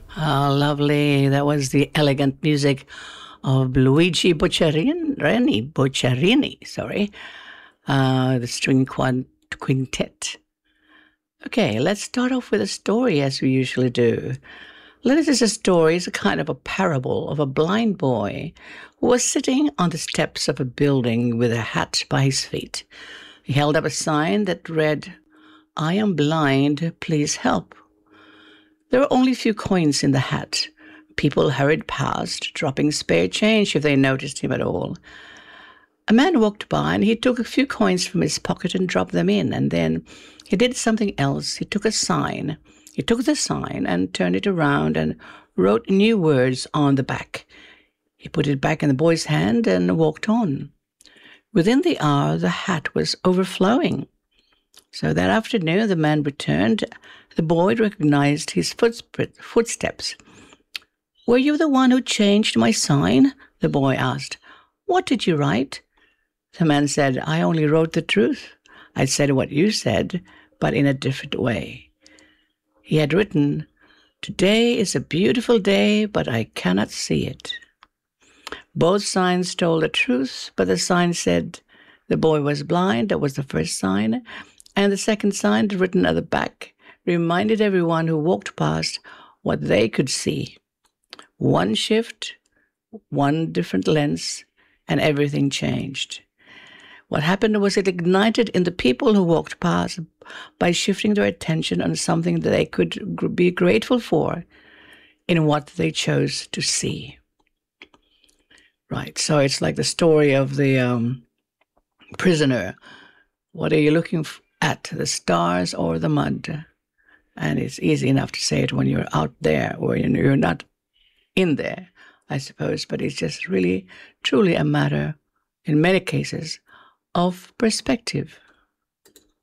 Ah, lovely. That was the elegant music of Luigi Boccherini, sorry, the quintet. Okay, let's start off with a story as we usually do. This is a story, it's a kind of a parable of a blind boy who was sitting on the steps of a building with a hat by his feet. He held up a sign that read, "I am blind, please help." There were only a few coins in the hat. People hurried past, dropping spare change if they noticed him at all. A man walked by and he took a few coins from his pocket and dropped them in, and then he did something else. He took a sign. He took the sign and turned it around and wrote new words on the back. He put it back in the boy's hand and walked on. Within the hour, the hat was overflowing. So that afternoon, the man returned. The boy recognized his footsteps. "Were you the one who changed my sign?" the boy asked. "What did you write?" The man said, "I only wrote the truth. I said what you said, but in a different way." He had written, "Today is a beautiful day, but I cannot see it." Both signs told the truth, but the sign said the boy was blind. That was the first sign. And the second sign, written at the back, reminded everyone who walked past what they could see. One shift, one different lens, and everything changed. What happened was it ignited in the people who walked past by shifting their attention on something that they could be grateful for in what they chose to see. Right, so it's like the story of the prisoner. What are you looking at, the stars or the mud? And it's easy enough to say it when you're out there or you're not in there, I suppose, but it's just really, truly a matter, in many cases, of perspective.